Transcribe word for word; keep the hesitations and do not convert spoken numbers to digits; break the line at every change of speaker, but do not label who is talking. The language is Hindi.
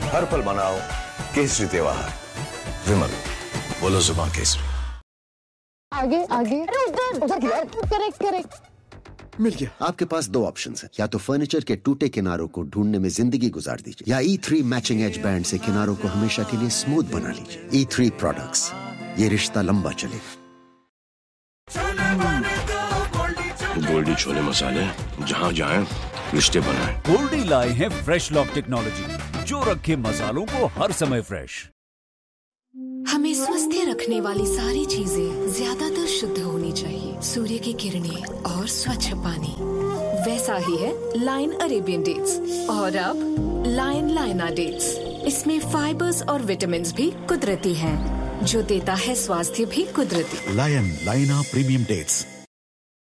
हर पल मनाओ केसरी त्योहार। विमल, बोलो जुबान केसरी।
आगे आगे उधर उधर करेक्ट करेक्ट।
मिल गया। आपके पास दो ऑप्शंस हैं, या तो फर्नीचर के टूटे किनारों को ढूंढने में जिंदगी गुजार दीजिए, या ई थ्री मैचिंग एज बैंड से किनारों को हमेशा के लिए स्मूथ बना लीजिए। ई थ्री प्रोडक्ट्स, ये रिश्ता लंबा चलेगा।
गोल्डी छोले मसाले, जहाँ जाए रिश्ते बनाए।
गोल्डी लाए हैं फ्रेश लॉक टेक्नोलॉजी, जो रखे मसालों को हर समय फ्रेश।
हमें स्वस्थ रखने वाली सारी चीजें ज्यादातर शुद्ध होनी चाहिए। सूर्य की किरणें और स्वच्छ पानी, वैसा ही है लाइन अरेबियन डेट्स। और अब लाइन लाइना डेट्स, इसमें फाइबर्स और विटामिन्स भी कुदरती हैं, जो देता है स्वास्थ्य भी कुदरती।
लायन लाइना प्रीमियम डेट्स।